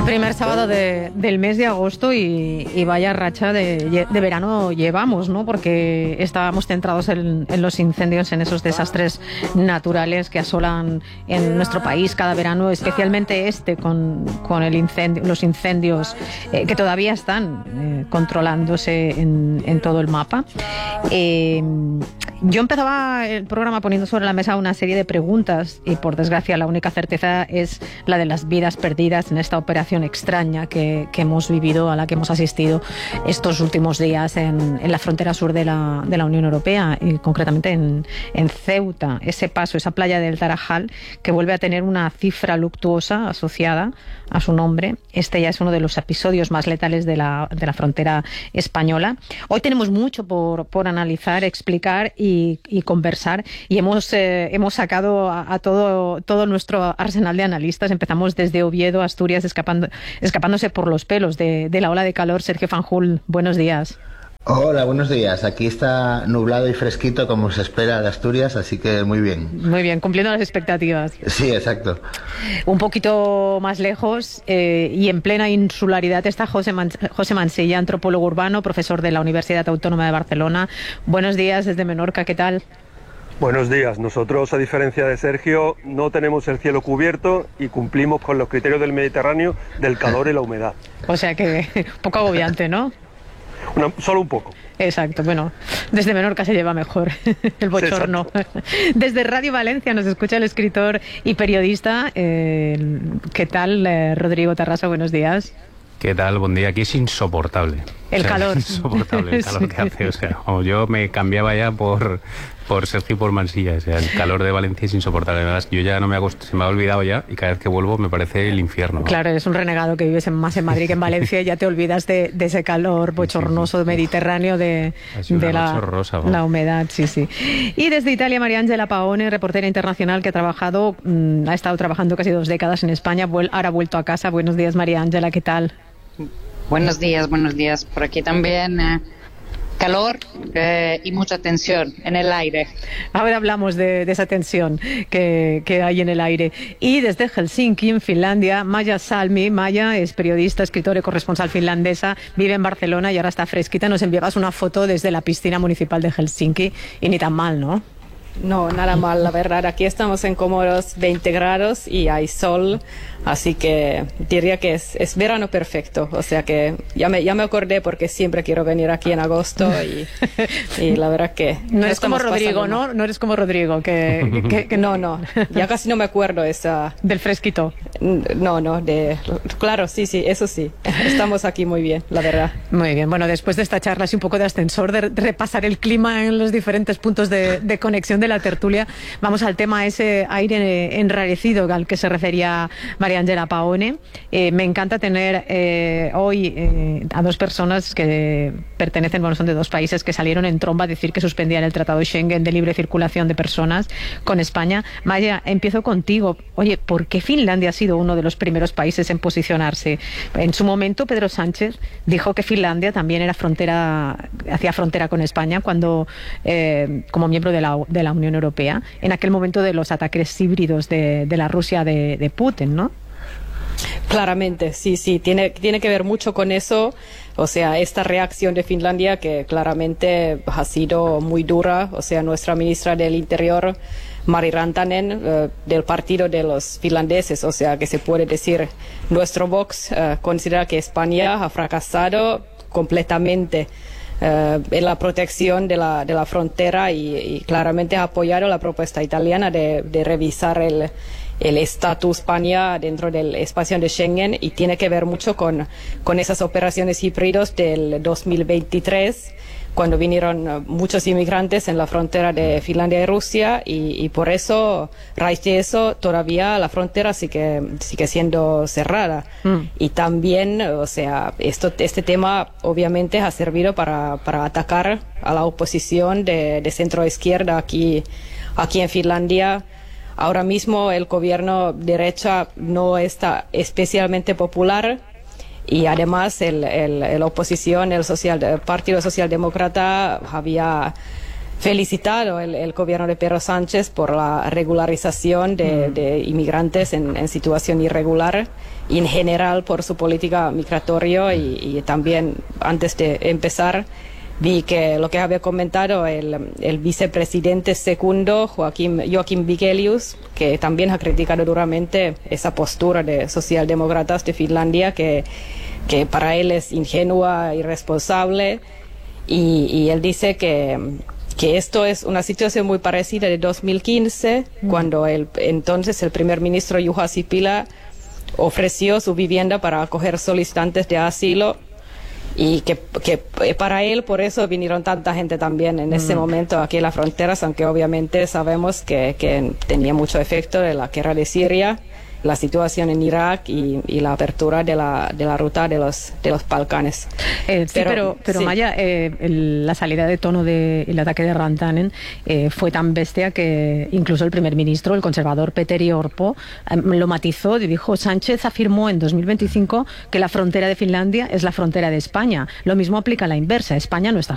Primer sábado del mes de agosto y vaya racha de verano llevamos, ¿no? Porque estábamos centrados en los incendios, en esos desastres naturales que asolan en nuestro país cada verano, especialmente con los incendios que todavía están controlándose en todo el mapa. Yo empezaba el programa poniendo sobre la mesa una serie de preguntas y, por desgracia, la única certeza es la de las vidas perdidas en esta operación extraña que hemos vivido, a la que hemos asistido estos últimos días en la frontera sur de la Unión Europea, y concretamente en Ceuta. Ese paso, esa playa del Tarajal, que vuelve a tener una cifra luctuosa asociada a su nombre. Este ya es uno de los episodios más letales de la frontera española. Hoy tenemos mucho por analizar, explicar y conversar, y hemos sacado a todo nuestro arsenal de analistas. Empezamos desde Oviedo, Asturias, escapándose por los pelos de la ola de calor. Sergio Fanjul, buenos días. Hola, buenos días. Aquí está nublado y fresquito como se espera de Asturias, así que muy bien. Muy bien, cumpliendo las expectativas. Sí, exacto. Un poquito más lejos y en plena insularidad está José Mansilla, antropólogo urbano, profesor de la Universidad Autónoma de Barcelona. Buenos días desde Menorca, ¿qué tal? Buenos días. Nosotros, a diferencia de Sergio, no tenemos el cielo cubierto y cumplimos con los criterios del Mediterráneo del calor y la humedad. O sea que un poco agobiante, ¿no? Solo un poco. Exacto, bueno, desde Menorca se lleva mejor el bochorno. Sí, desde Radio Valencia nos escucha el escritor y periodista. ¿Qué tal, Rodrigo Tarrasa? Buenos días. ¿Qué tal? Buen día. Aquí es insoportable. El calor. Insoportable el calor que hace. O sea, yo me cambiaba ya por Sergio y por Mansilla. O sea, el calor de Valencia es insoportable. Además, yo ya se me ha olvidado ya, y cada vez que vuelvo me parece el infierno, ¿no? Claro, eres un renegado que vives más en Madrid que en Valencia, y ya te olvidas de ese calor bochornoso, sí. Mediterráneo, de la humedad. Sí. Y desde Italia, María Ángela Paone, reportera internacional que ha estado trabajando casi 2 décadas en España, ahora ha vuelto a casa. Buenos días, María Ángela, ¿qué tal? Buenos días. Por aquí también calor y mucha tensión en el aire. Ahora hablamos de esa tensión que hay en el aire. Y desde Helsinki, en Finlandia, Maja Salmi. Maja es periodista, escritora y corresponsal finlandesa, vive en Barcelona y ahora está fresquita. Nos enviabas una foto desde la piscina municipal de Helsinki, y ni tan mal, ¿no? No, nada mal, la verdad. Aquí estamos en cómodos 20 grados y hay sol, así que diría que es verano perfecto. O sea que ya me acordé, porque siempre quiero venir aquí en agosto y la verdad que... No eres como Rodrigo, ¿no? No eres como Rodrigo, que No, ya casi no me acuerdo del fresquito. No, claro, sí, eso sí. Estamos aquí muy bien, la verdad. Muy bien, bueno, después de esta charla así un poco de ascensor, de repasar el clima en los diferentes puntos de conexión de la tertulia, vamos al tema ese aire enrarecido al que se refería María Ángela Paone. Me encanta tener hoy a 2 personas que pertenecen, son de 2 países que salieron en tromba a decir que suspendían el Tratado Schengen de libre circulación de personas con España. Maya, empiezo contigo. Oye, ¿por qué Finlandia ha sido uno de los primeros países en posicionarse? En su momento, Pedro Sánchez dijo que Finlandia también hacía frontera con España cuando, como miembro de la Unión Europea, en aquel momento de los ataques híbridos de la Rusia de Putin, ¿no? Claramente, sí, tiene que ver mucho con eso. O sea, esta reacción de Finlandia, que claramente ha sido muy dura. O sea, nuestra ministra del Interior, Mari Rantanen, del partido de los finlandeses, o sea, que se puede decir, nuestro Vox considera que España ha fracasado completamente en la protección de la frontera y claramente ha apoyado la propuesta italiana de revisar el estatus España dentro del espacio de Schengen, y tiene que ver mucho con esas operaciones híbridos del 2023, cuando vinieron muchos inmigrantes en la frontera de Finlandia y Rusia, y por eso, a raíz de eso, todavía la frontera sigue siendo cerrada. Y también, o sea, este tema obviamente ha servido para atacar a la oposición de centro izquierda aquí en Finlandia. Ahora mismo el gobierno de derecha no está especialmente popular, y además la oposición, el Partido Socialdemócrata, había felicitado el gobierno de Pedro Sánchez por la regularización de inmigrantes en situación irregular y en general por su política migratoria y también antes de empezar vi que lo que había comentado el vicepresidente segundo Joaquim Vigelius, que también ha criticado duramente esa postura de socialdemócratas de Finlandia que para él es ingenua, irresponsable y él dice que esto es una situación muy parecida de 2015, cuando entonces el primer ministro Juha Sipilä ofreció su vivienda para acoger solicitantes de asilo y que para él por eso vinieron tanta gente también en ese momento aquí en las fronteras, aunque obviamente sabemos que tenía mucho efecto de la guerra de Siria, la situación en Irak y la apertura de la ruta de los Balcanes. Pero sí. Maya, la salida de tono del ataque de Rantanen fue tan bestia que incluso el primer ministro, el conservador Petteri Orpo, lo matizó y dijo: Sánchez afirmó en 2025 que la frontera de Finlandia es la frontera de España. Lo mismo aplica a la inversa. España no está